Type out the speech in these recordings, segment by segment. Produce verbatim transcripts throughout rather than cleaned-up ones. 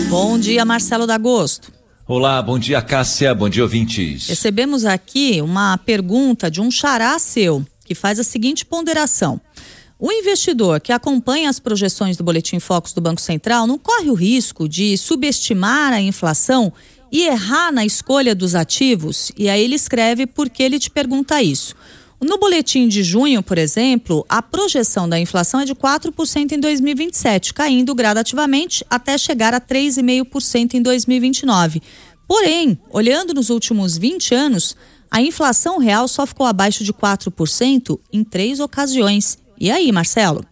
Bom dia, Marcelo D'Agosto. Olá, bom dia, Cássia, bom dia, ouvintes. Recebemos aqui uma pergunta de um xará seu, que faz a seguinte ponderação. O investidor que acompanha as projeções do Boletim Focus do Banco Central não corre o risco de subestimar a inflação e errar na escolha dos ativos? E aí ele escreve por que ele te pergunta isso. No boletim de junho, por exemplo, a projeção da inflação é de quatro por cento em dois mil e vinte e sete, caindo gradativamente até chegar a três vírgula cinco por cento em dois mil e vinte e nove. Porém, olhando nos últimos vinte anos, a inflação real só ficou abaixo de quatro por cento em três ocasiões. E aí, Marcelo?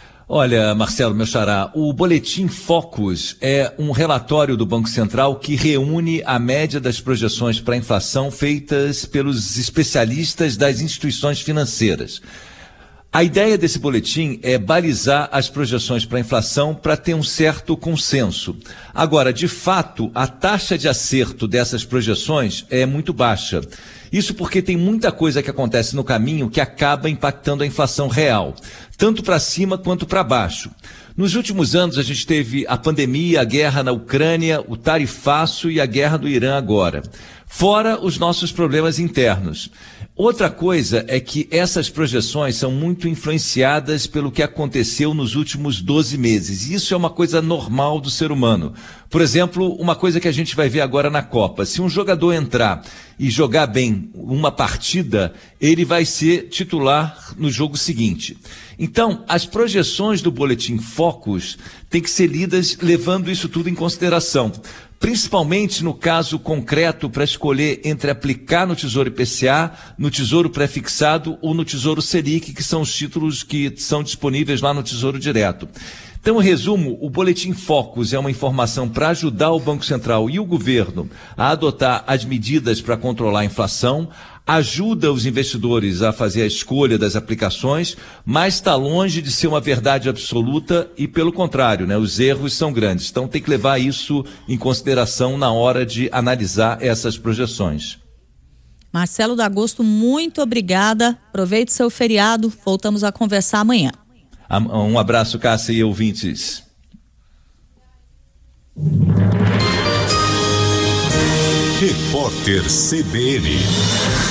Olha, Marcelo, meu xará, o Boletim Focus é um relatório do Banco Central que reúne a média das projeções para a inflação feitas pelos especialistas das instituições financeiras. A ideia desse boletim é balizar as projeções para a inflação para ter um certo consenso. Agora, de fato, a taxa de acerto dessas projeções é muito baixa. Isso porque tem muita coisa que acontece no caminho que acaba impactando a inflação real, tanto para cima quanto para baixo. Nos últimos anos a gente teve a pandemia, a guerra na Ucrânia, o tarifaço e a guerra do Irã agora. Fora os nossos problemas internos. Outra coisa é que essas projeções são muito influenciadas pelo que aconteceu nos últimos doze meses. Isso é uma coisa normal do ser humano. Por exemplo, uma coisa que a gente vai ver agora na Copa. Se um jogador entrar e jogar bem uma partida, ele vai ser titular no jogo seguinte. Então, as projeções do Boletim Focus têm que ser lidas levando isso tudo em consideração. Principalmente no caso concreto para escolher entre aplicar no Tesouro I P C A, no Tesouro Prefixado ou no Tesouro Selic, que são os títulos que são disponíveis lá no Tesouro Direto. Então, em resumo, o Boletim Focus é uma informação para ajudar o Banco Central e o governo a adotar as medidas para controlar a inflação, ajuda os investidores a fazer a escolha das aplicações, mas está longe de ser uma verdade absoluta e, pelo contrário, né, os erros são grandes. Então, tem que levar isso em consideração na hora de analisar essas projeções. Marcelo D'Agosto, muito obrigada. Aproveite seu feriado. Voltamos a conversar amanhã. Um abraço, Cássia e ouvintes. Repórter C B N.